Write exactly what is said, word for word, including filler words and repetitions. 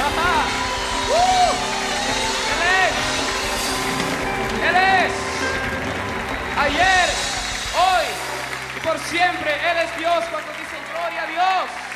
¡Uh! Él es. Él es. Ayer, hoy y por siempre. Él es Dios. Cuando dicen gloria a Dios.